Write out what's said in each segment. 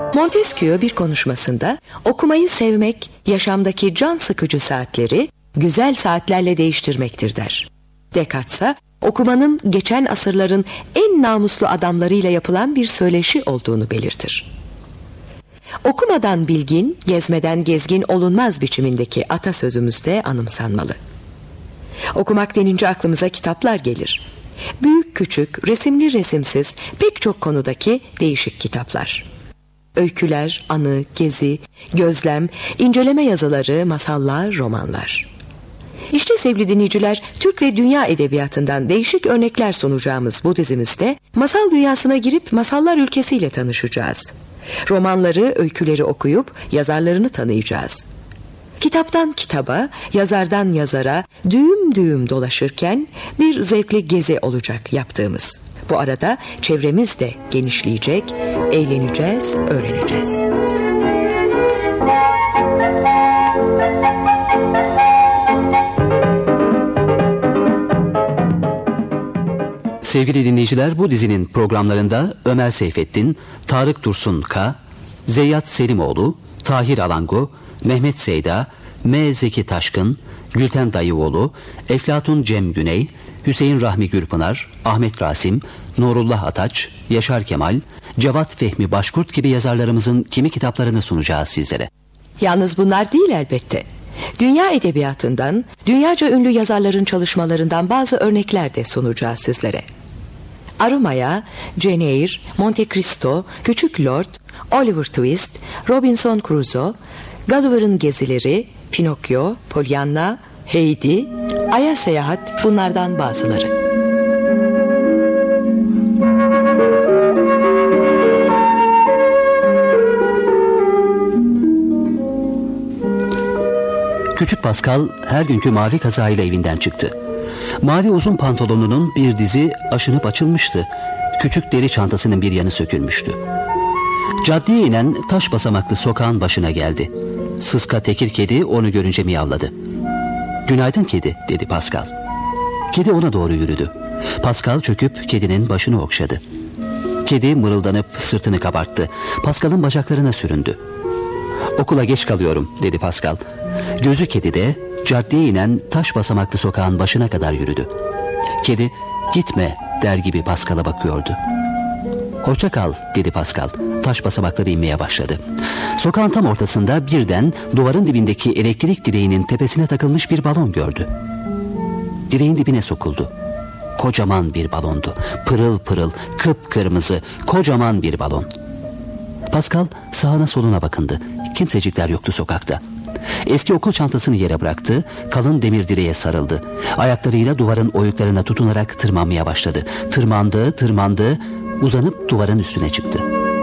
Montesquieu bir konuşmasında okumayı sevmek, yaşamdaki can sıkıcı saatleri güzel saatlerle değiştirmektir der. Descartes ise okumanın geçen asırların en namuslu adamlarıyla yapılan bir söyleşi olduğunu belirtir. Okumadan bilgin, gezmeden gezgin olunmaz biçimindeki atasözümüz de anımsanmalı. Okumak denince aklımıza kitaplar gelir. Büyük küçük, resimli resimsiz pek çok konudaki değişik kitaplar. Öyküler, anı, gezi, gözlem, inceleme yazıları, masallar, romanlar. İşte sevgili dinleyiciler, Türk ve dünya edebiyatından değişik örnekler sunacağımız bu dizimizde masal dünyasına girip masallar ülkesiyle tanışacağız. Romanları, öyküleri okuyup yazarlarını tanıyacağız. Kitaptan kitaba, yazardan yazara düğüm düğüm dolaşırken bir zevkli gezi olacak yaptığımız. Bu arada çevremiz de genişleyecek, eğleneceğiz, öğreneceğiz. Sevgili dinleyiciler, bu dizinin programlarında Ömer Seyfettin, Tarık Dursun K, Zeyyat Selimoğlu, Tahir Alangu, Mehmet Seyda, M. Zeki Taşkın, Gülten Dayıoğlu, Eflatun Cem Güney, Hüseyin Rahmi Gürpınar, Ahmet Rasim, Nurullah Ataç, Yaşar Kemal, Cevat Fehmi Başkurt gibi yazarlarımızın kimi kitaplarını sunacağız sizlere. Yalnız bunlar değil elbette. Dünya edebiyatından, dünyaca ünlü yazarların çalışmalarından bazı örnekler de sunacağız sizlere. Arumaya, Jane Eyre, Monte Cristo, Küçük Lord, Oliver Twist, Robinson Crusoe, Gulliver'ın Gezileri, Pinokyo, Pollyanna, Heidi, Ay'a Seyahat bunlardan bazıları. Küçük Pascal her günkü mavi kazağıyla evinden çıktı. Mavi uzun pantolonunun bir dizi aşınıp açılmıştı. Küçük deri çantasının bir yanı sökülmüştü. Caddeye inen taş basamaklı sokağın başına geldi. Sıska tekir kedi onu görünce miyavladı. "Günaydın kedi," dedi Pascal. Kedi ona doğru yürüdü. Pascal çöküp kedinin başını okşadı. Kedi mırıldanıp sırtını kabarttı. Pascal'ın bacaklarına süründü. "Okula geç kalıyorum," dedi Pascal. Gözü kedide caddeye inen taş basamaklı sokağın başına kadar yürüdü. Kedi "Gitme," der gibi Pascal'a bakıyordu. "Hoşça kal," dedi Pascal. Taş basamakları inmeye başladı. Sokağın tam ortasında birden duvarın dibindeki elektrik direğinin tepesine takılmış bir balon gördü. Direğin dibine sokuldu. Kocaman bir balondu. Pırıl pırıl, kıpkırmızı, kocaman bir balon. Pascal sağına soluna bakındı. Kimsecikler yoktu sokakta. Eski okul çantasını yere bıraktı, kalın demir direğe sarıldı. Ayaklarıyla duvarın oyuklarına tutunarak tırmanmaya başladı. Tırmandı, uzanıp duvarın üstüne çıktı.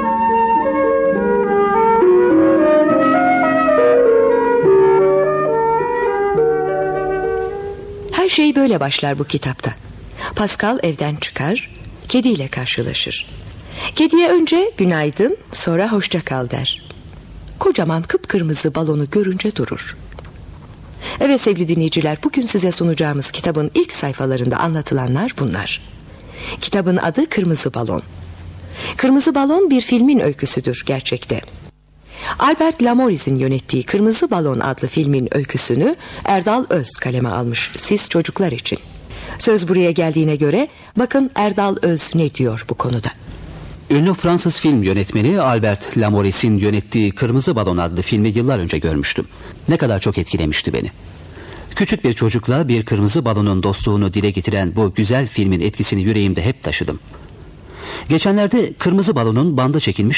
Her şey böyle başlar bu kitapta. Pascal evden çıkar, kediyle karşılaşır. Kediye önce günaydın, sonra hoşça kal der. Kocaman kıpkırmızı balonu görünce durur. Evet sevgili dinleyiciler, bugün size sunacağımız kitabın ilk sayfalarında anlatılanlar bunlar. Kitabın adı Kırmızı Balon. Kırmızı Balon bir filmin öyküsüdür gerçekte. Albert Lamoris'in yönettiği Kırmızı Balon adlı filmin öyküsünü Erdal Öz kaleme almış, siz çocuklar için. Söz buraya geldiğine göre bakın Erdal Öz ne diyor bu konuda. Ünlü Fransız film yönetmeni Albert Lamoris'in yönettiği Kırmızı Balon adlı filmi yıllar önce görmüştüm. Ne kadar çok etkilemişti beni. Küçük bir çocukla bir kırmızı balonun dostluğunu dile getiren bu güzel filmin etkisini yüreğimde hep taşıdım. Geçenlerde Kırmızı Balon'un banda çekilmiş